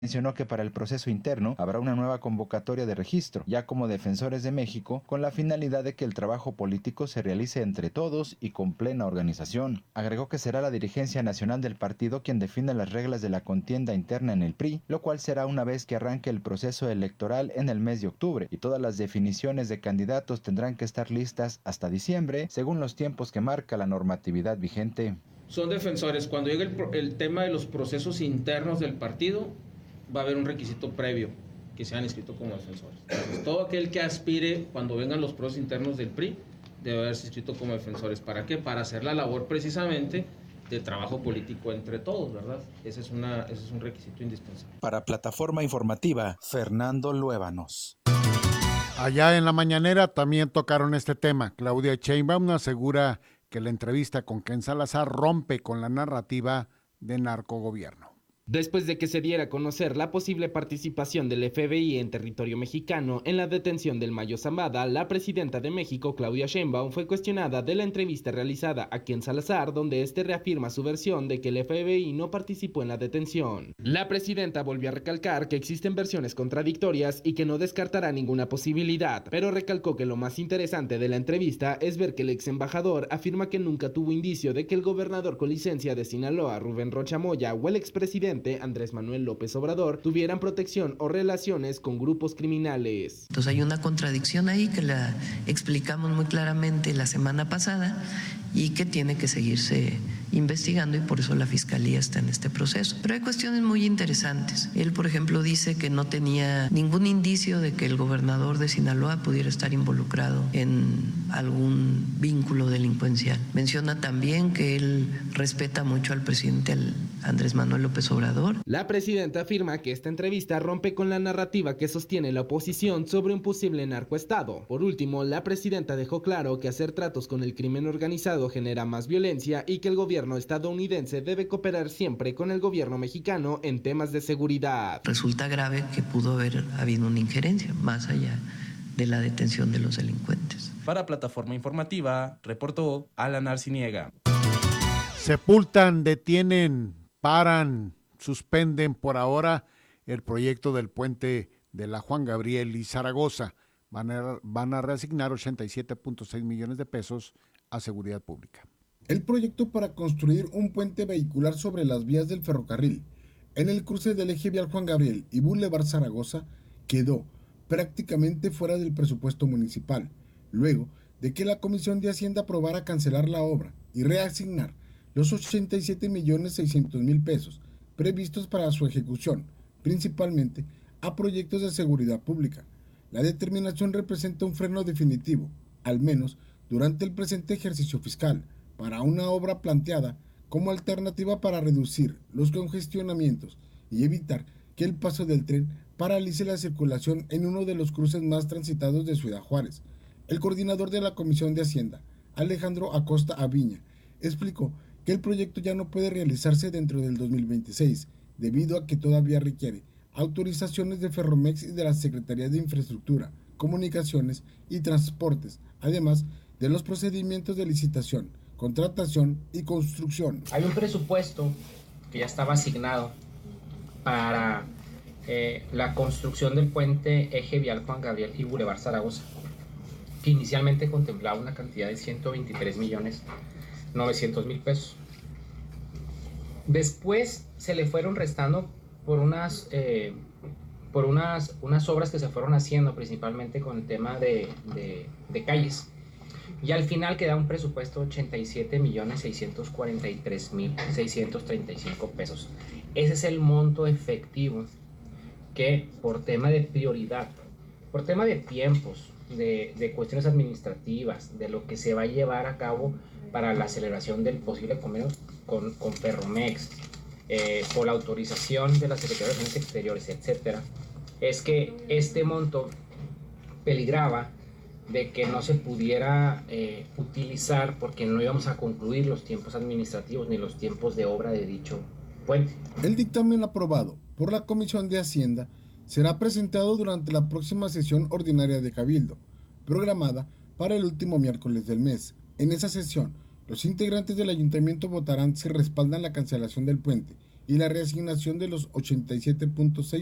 Mencionó que para el proceso interno habrá una nueva convocatoria de registro, ya como Defensores de México, con la finalidad de que el trabajo político se realice entre todos y con plena organización. Agregó que será la dirigencia nacional del partido quien define las reglas de la contienda interna en el PRI, lo cual será una vez que arranque el proceso electoral en el mes de octubre, y todas las definiciones de candidatos tendrán que estar listas hasta diciembre, según los tiempos que marca la normatividad vigente. Son defensores. Cuando llegue el tema de los procesos internos del partido, va a haber un requisito previo, que sean inscritos como defensores. Entonces, todo aquel que aspire, cuando vengan los procesos internos del PRI, debe haberse inscrito como defensores. ¿Para qué? Para hacer la labor precisamente de trabajo político entre todos, ¿verdad? Ese es un requisito indispensable. Para Plataforma Informativa, Fernando Luébanos. Allá en la mañanera también tocaron este tema. Claudia Sheinbaum asegura que la entrevista con Ken Salazar rompe con la narrativa de narcogobierno. Después de que se diera a conocer la posible participación del FBI en territorio mexicano en la detención del Mayo Zambada, la presidenta de México, Claudia Sheinbaum, fue cuestionada de la entrevista realizada a Ken Salazar, donde este reafirma su versión de que el FBI no participó en la detención. La presidenta volvió a recalcar que existen versiones contradictorias y que no descartará ninguna posibilidad, pero recalcó que lo más interesante de la entrevista es ver que el ex embajador afirma que nunca tuvo indicio de que el gobernador con licencia de Sinaloa, Rubén Rocha Moya, o el expresidente Andrés Manuel López Obrador tuvieran protección o relaciones con grupos criminales. Entonces hay una contradicción ahí que la explicamos muy claramente la semana pasada y que tiene que seguirse investigando y por eso la Fiscalía está en este proceso. Pero hay cuestiones muy interesantes. Él, por ejemplo, dice que no tenía ningún indicio de que el gobernador de Sinaloa pudiera estar involucrado en algún vínculo delincuencial. Menciona también que él respeta mucho al presidente Andrés Manuel López Obrador. La presidenta afirma que esta entrevista rompe con la narrativa que sostiene la oposición sobre un posible narcoestado. Por último, la presidenta dejó claro que hacer tratos con el crimen organizado genera más violencia y que el gobierno estadounidense debe cooperar siempre con el gobierno mexicano en temas de seguridad. Resulta grave que pudo haber habido una injerencia más allá de la detención de los delincuentes. Para Plataforma Informativa, reportó Alan Arciniega. Sepultan, detienen, paran, suspenden por ahora el proyecto del puente de la Juan Gabriel y Zaragoza. Van a reasignar 87.6 millones de pesos a seguridad pública. El proyecto para construir un puente vehicular sobre las vías del ferrocarril en el cruce del eje vial Juan Gabriel y Boulevard Zaragoza quedó prácticamente fuera del presupuesto municipal, luego de que la Comisión de Hacienda aprobara cancelar la obra y reasignar los 87.600.000 pesos previstos para su ejecución, principalmente a proyectos de seguridad pública. La determinación representa un freno definitivo, al menos durante el presente ejercicio fiscal, para una obra planteada como alternativa para reducir los congestionamientos y evitar que el paso del tren paralice la circulación en uno de los cruces más transitados de Ciudad Juárez. El coordinador de la Comisión de Hacienda, Alejandro Acosta Aviña, explicó que el proyecto ya no puede realizarse dentro del 2026, debido a que todavía requiere autorizaciones de Ferromex y de la Secretaría de Infraestructura, Comunicaciones y Transportes, además de los procedimientos de licitación, contratación y construcción. Hay un presupuesto que ya estaba asignado para la construcción del puente eje vial Juan Gabriel y Boulevard Zaragoza, que inicialmente contemplaba una cantidad de 123.900.000 pesos. Después se le fueron restando por unas obras que se fueron haciendo, principalmente con el tema de calles. Y al final queda un presupuesto de 87.643.635 pesos. Ese es el monto efectivo que por tema de prioridad, por tema de tiempos, de cuestiones administrativas, de lo que se va a llevar a cabo para la celebración del posible convenio con Ferromex, por la autorización de la Secretaría de Relaciones Exteriores, etcétera, es que este monto peligraba de que no se pudiera utilizar porque no íbamos a concluir los tiempos administrativos ni los tiempos de obra de dicho puente. El dictamen aprobado por la Comisión de Hacienda será presentado durante la próxima sesión ordinaria de Cabildo, programada para el último miércoles del mes. En esa sesión, los integrantes del ayuntamiento votarán si respaldan la cancelación del puente y la reasignación de los 87.6